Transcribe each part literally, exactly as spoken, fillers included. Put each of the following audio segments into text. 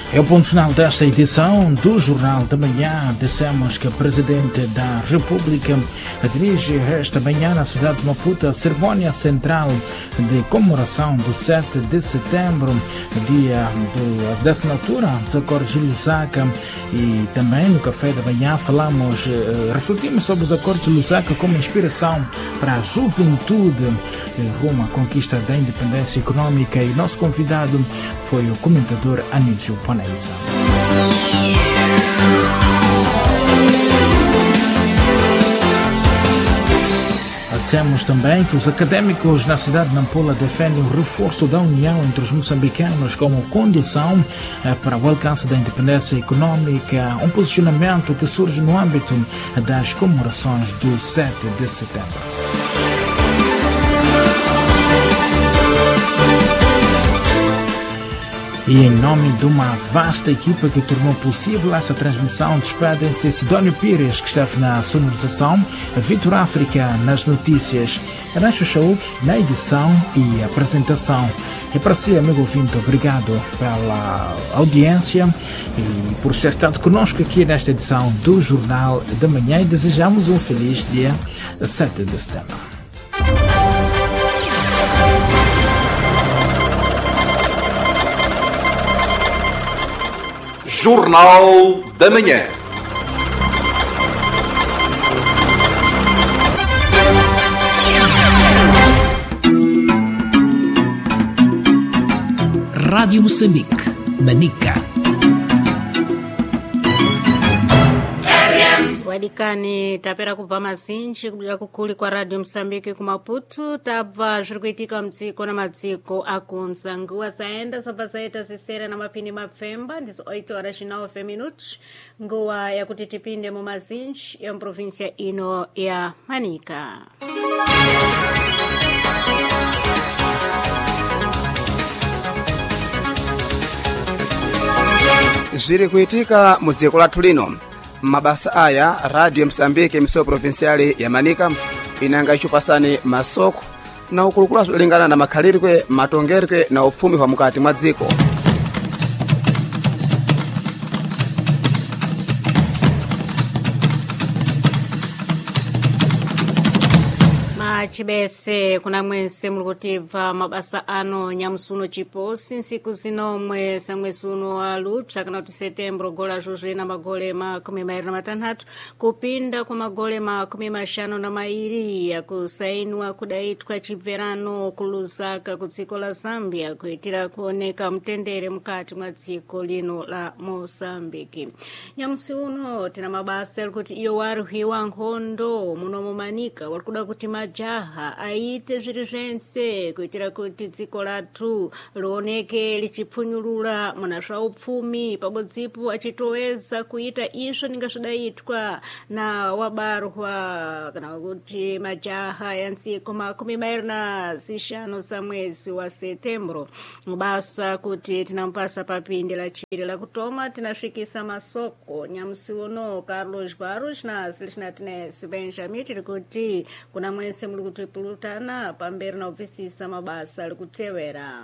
É o ponto final desta edição do Jornal da Manhã. Dissemos que o Presidente da República dirige esta manhã na cidade de Maputo a cerimônia central de comemoração do sete de setembro, dia do, da assinatura dos acordos de Lusaka, e também no café da manhã falamos, refletimos sobre os acordos de Lusaka como inspiração para a juventude rumo à conquista da independência econômica, e nosso convidado foi o comentador Anísio Ponaísa. Dissemos também que os académicos na cidade de Nampula defendem o reforço da união entre os moçambicanos como condição para o alcance da independência econômica, um posicionamento que surge no âmbito das comemorações do sete de setembro. E em nome de uma vasta equipa que tornou possível esta transmissão, despedem-se Sidónio Pires, que esteve na sonorização, Vitor África nas notícias, Ernesto Chauk na edição e apresentação. E para si, amigo ouvinte, obrigado pela audiência e por ter estado conosco aqui nesta edição do Jornal da Manhã, e desejamos um feliz dia sete de setembro. Jornal da Manhã. Rádio Moçambique, Manica. Wadikani tapera kubva mazinji kubira kukuli kwa Radio Msambiki ku Maputo, tabva zviri kuitika mdziko namadziko akunza. Nguva zaenda sabva zaita zisere na mapini mapfemba ndizo oito horas e nove minutos, nguva yakuti tipinde mu mazinji ya província ino ya Manica. Zviri kuitika mu dziko lathu lino. Mabasa aya Radio Msambiki miso provinciale ya Manica inanga ichupasani masoko na ukulukula lingana na makhalirikwe, matongerwe na ufumi wa mukati mwa dziko. Chibese kuna mwense mulikutiva mabasa ano nyamusuno chiposi nsiku zinomwe samwezi uno wa lupsa kana kuti setembro gola zhuzhe na magole makumi mairi na matanhatu kupinda ku magole makumi mashanu na mairi ya kusainwa kudaitwa chibverano ku Lusaka ku dziko la Zambia kuitira kuoneka mtendere mukati mwa dziko lino la Mozambiki. Nyamusi uno tina mabasa alikuti iyo warhiwa nkhondo muno mu Manica walikuda kuti maja aite zviri zvense kuitira kuti dziko lathu lioneke lichipfunyulula muna zva upfumi, pabodzipo achitoweza kuita izvo ninga zvidaitwa na wabarwa kana kuti majaha ya ntsiko makumi mairi na zishanu za mwezi wa Setembro. Mubasa kuti tinampasa papindi la chiri la kutoma tinasvikisa masoko nyamusi uno Carlos Barros na Celestines Benjamin tiri kuti kuna mwense kuti pulutana pamberi na ofisisa mabasa likutewera.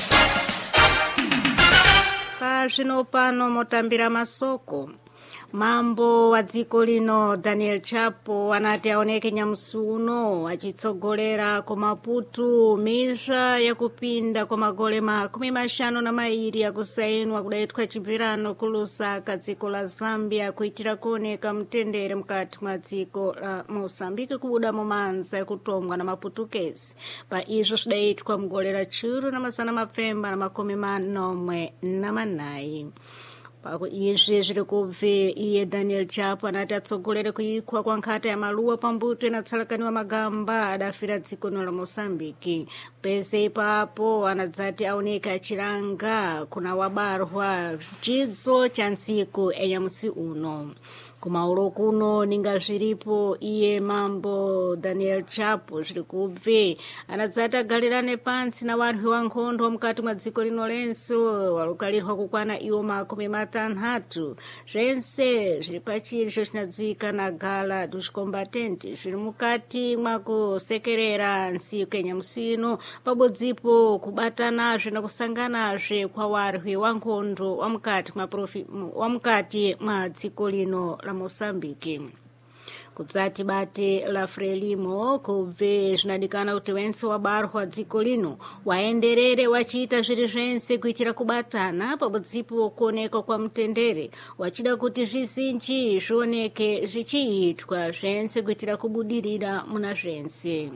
Pazvino pano motambira masoko. Mambo wa dziko lino Daniel Chapo anati aoneke nyamusi uno achitsogolera ku Maputo misha ya kupinda kwa magole makumi mashanu na mairi ya kusainwa kudaitwa chibvirano ku Lusaka dziko la Zambia kuitira kuoneka mtendere mukati mwa dziko la Mozambiki kubuda mumanza yakutomwa na Maputukezi. Pa izvo zvidaitwa mugolera chiru na masana mapfemba na makumi manomwe na manayi. Izvi zviri kubve iye Daniel Chapo anati atsogolere kuikwa kwa nkhata ya maluwa pambuto inatsalakaniwa magamba adafira dziko la Mozambiki. Pese ipapo anadzati aoneka achiranga kuna wabarwa chidzo cha ntsiku enyamusi uno. Kumauro kuno ninga zviripo iye mambo Daniel Chapo zviri kubve anadzata galirane pansi na vanhu vankhondo mukati mwa dziko lino lenso walukalirwa kukwana iwo makumi matanhatu zvense zviri pachiri zvinadzika na gala dos combatentes zviri mukati mwa kusekerera ntsiku yanyamusino pabodzipo kubatanazve nakusanganazve kwa warwi wankhondo wamukati mwa wamukati mwa dziko lino la Moçambique. Kudzati bate la Frelimo kubve zvinadikana kuti wense wabarwa dziko lino waenderere wachita zviri zvense kuitira kubatana pabodzipo kuoneka kwa mtendere wachida kuti zvizinji zvioneke zvichiitwa zvense kuitira kubudirira muna zvense.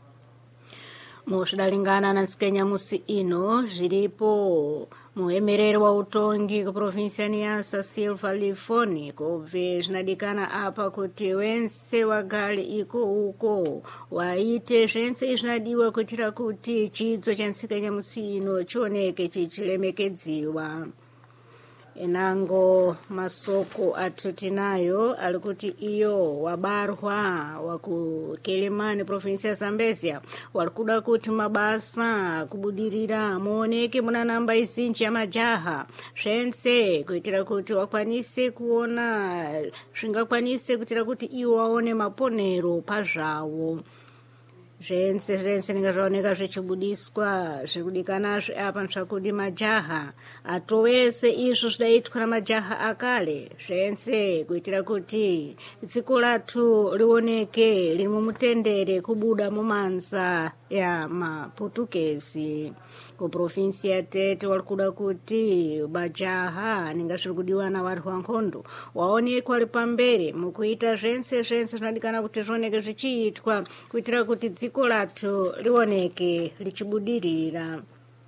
Muzvidalingana na ntsiku yanyamusi ino zviripo muemereri wa utongi ku provinsi ya Niassa Silva Lifoni kubve zvinadikana apa kuti wense wagale iko uko waite zvense zvinadiwa kuitira kuti chidzo cha ntsiku yanyamusi ino chioneke chichilemekedziwa. Enango masoko atutinayo alikuti iyo wabarwa waku Kelemani provinsi ya Zambezia walikuda kuti mabasa kubudirira muoneke muna namba izinji ya majaha zvense kuitira kuti wakwanise kuona zvingakwanise kuitira kuti iwo waone maponero pazvawo. Zvense zvense ninga zvaoneka zvichibudiswa zvirikudikana apa ntsvakudi majaha atowese izvo zvidaitwa na majaha akale zvense kuitira kuti dziko lathu lioneke liri mumutendere kubuda mumanza ya maputukezi. Ku provinsi ya Tete walikuda kuti majaha ninga zvirikudiwa na warwi wankhondo waonekwa ali pambere mukuita zvense zvense zvinadikana kuti zvioneke zvichiitwa kuitira kuti dziko lathu lioneke lichibudirira.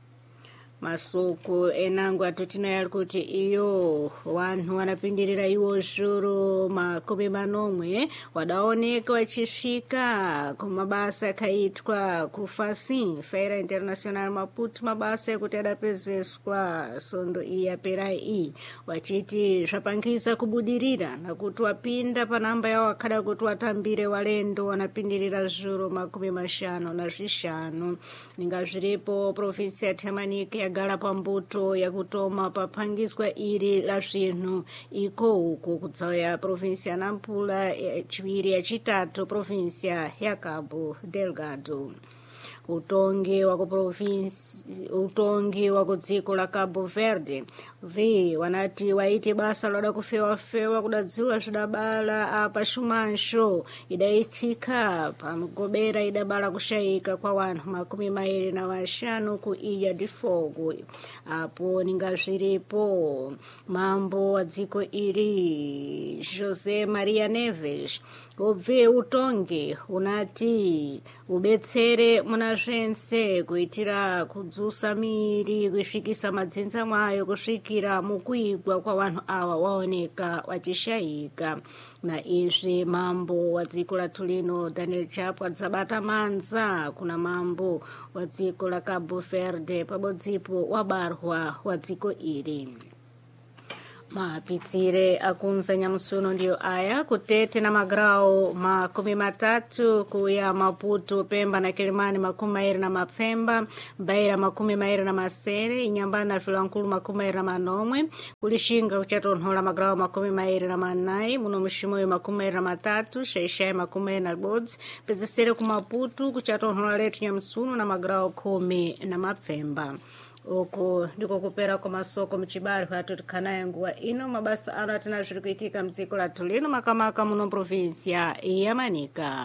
Masoko enango atutinayo ali kuti iyo wanhu wanapindirira iwo zhuru makumi manomwe wadaoneka wachisvika kumabasa akaitwa kufasi Feira International Maputo mabasa ekuti adapezeswa sondo iyi yapera iyi wachiti zvapangisa kubudirira nakuti wapinda panamba yawo akada kuti watambire walendo wanapindirira zhuru makumi mashanu na zvishanu ninga zviripo provinsi ya Tanganyika gala pambuto yakutoma papangiswa iri la zvinhu iko uko kudzauya provinsi ya Nampula chiviri yachitatu provinsi ya Cabo Delgado. Utongi wa provinsi utongi wa dziko la Cabo Verde vi wanati waite basa loda kufewa fewa kudadziwa zvidabala apa shumansho idaitika pamugobera idabala kushaika kwa wanhu makumi mairi na vashanu ku Ilha de Fogo apo ninga zviripo mambo wa dziko iri José Maria Neves kubve utongi unati ubetsere muna zvense kuitira kudzusa miri kusvikisa madzinza mwayo kusvikira mukuigwa kwa vanhu awa waoneka wachishayika. Na izvi mambo wa dziko lathu lino Daniel Chapo adzabata manza kuna mambo wa dziko la Cabo Verde pabodzipo wabarwa wa dziko iri. Mapitsire akunza nyamusuno ndiyo aya kutete na magrao makumi matatu kuya Maputo Pemba na Kilimani makumi mairi na mapfemba Beira makumi mairi na masere Inyambana na Vilankulu makumi mairi na manomwe kulishinga kuchatonhola magrao makumi mairi na manai muno mushimoyo makumi mairi na matatu Shaishai makumi mairi na libodzi pezesere ku Maputo kuchatonhola letu nyamusuno na magrao kumi na mapfemba. Oko ndiko kupera kwa masoko mchibari hatutikanaye nguwa ino mabasa ano atina zviri kuitika mdziko lathu lino makamaka muno provinsi ya Manika.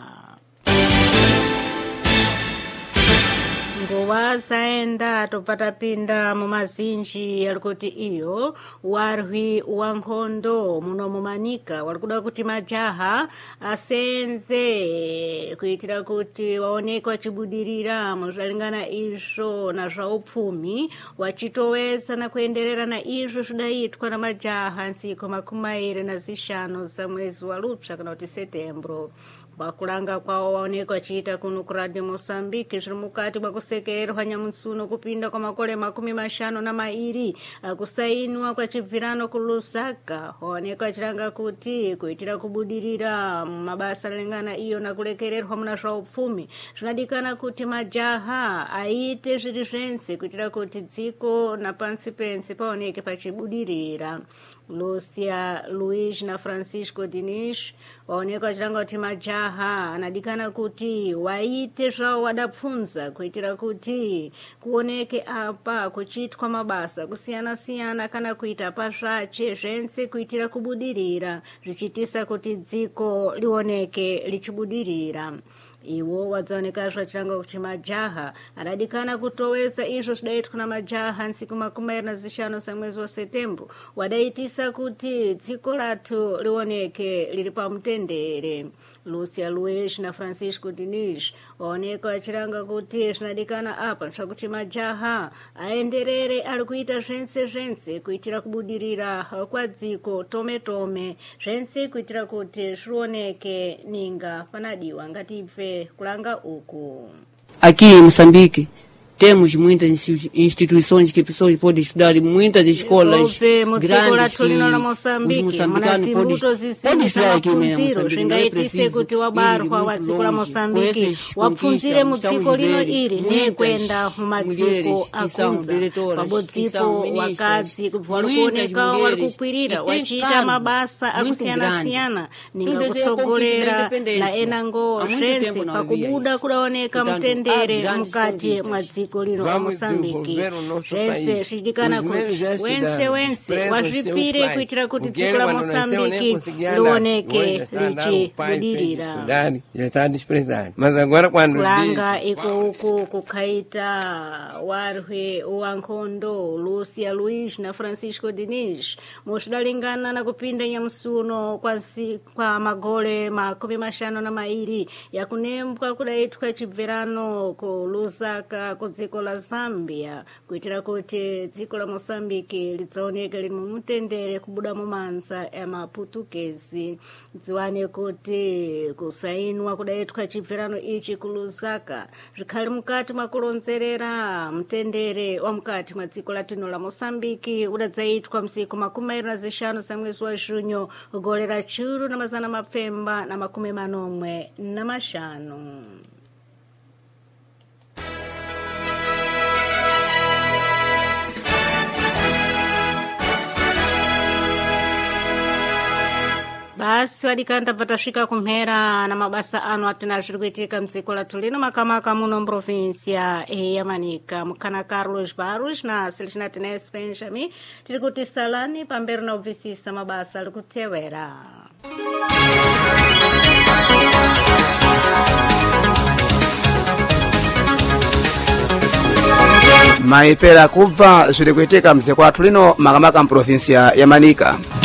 Nguwa zaenda topata pinda mumazinji alikuti iyo warwi wankhondo muno mumanika walikuda kuti majaha asenze kuitira kuti waoneke wachibudirira muzvalingana izvo na zvaupfumi wachitowesa na kuenderera na izvo zvidaitwa na majaha ntsiko makumi mairi na zishanu za mwezi wa Lupsa kana kuti Setembro. pakulanga kwawo waoneka chita kuno ku Radio Mosambiki zviri mukati mwa kusekererwa Nyamusuno kupinda kwa makole makumi mashanu na mairi akusainwa kwa chibvirano ku Lusaka waoneka chiranga kuti kuitira kubudirira mabasa alengana iyo na kulekererwa muna zva upfumi zvinadikana kuti majaha aite zviri zvense kuitira kuti dziko na pansi pense paoneke pachibudirira. Lucia Luiz na Francisco Diniz waoneka chiranga kuti majaha anadikana kuti waite zvawo wadapfunza kuitira kuti kuoneke apa kuchitwa mabasa kusiyana siyana kana kuita pazvache zvense kuitira kubudirira zvichitisa kuti dziko lioneke lichibudirira. Iwo wadzaoneka zvachiranga kuti majaha adadikana kutowesa izvo zvidaitwa na majaha nsiku makumi mairi na zishanu samwezi wa Septemba wadaitisa kuti dziko lathu lioneke liri pamutendere. Lucia Luiz na Francisco Diniz waoneka wachiranga kuti zvinadikana apa zvakuti majaha aenderere ari kuita zvense zvense kuitira kubudirira kwa dziko tome tome zvense kuitira kuti zvioneke ninga panadiwa ngatibve kulanga uku. Aqui em Moçambique temos muitas instituições que pessoas podem estudar, muitas escolas grandes que os moçambicanos podem estudar aqui mesmo. Zvingaitise kuti wabarwa wadziko la Moçambique wapfunzire mudziko lino iri nekwenda mumadziko akunza pabodzipo wakadzi kubva vari kuonekawo vari kukwirira wachiita mabasa akusiyana-siyana ninga kutsogolera na enango zvense pakubuda kudaoneka mutendere mukati mwadziko lino wa Mosambiki. Zvense zvidikana kuti wense wense wazvipire kuitira kuti dziko la Mosambiki lioneke lichibudirira. Kulanga iko uku kukaita warwe wankhondo Lucia Luiz na Francisco Diniz muzvidalingana na kupinda Nyamusuno kwa, si, kwa magole makumi mashanu na mairi yakunembwa kudaitwa chibverano ku Lusaka ku dziko la Zambia kuitira kuti dziko la Mosambiki lidzaoneke liri mumutendere kubuda mumanza ya Maputukezi. Dziwane kuti kusainwa kudaitwa chibverano ichi ku Lusaka zvikhali mukati mwa kulonzerera mutendere wa mukati mwa dziko latino la Mosambiki udadzaitwa msiku makumi mairi na zishanu samwezi wa Junho gole la churu na mazana mapfemba na makumi manomwe na mashanu. Basi wadikanda patasvika kumhera na mabasa ano atina zviri kuitika mdziko lathu lino makamaka muno provincia ya Manika. Mukana Carlos Barros na Celestina Tenes Benjamin tiri kuti salani pamberi na ubvisisa mabasa ali kutewera. Maipera kubva zviri kuitika mdziko lathu lino makamaka provincia ya Manika.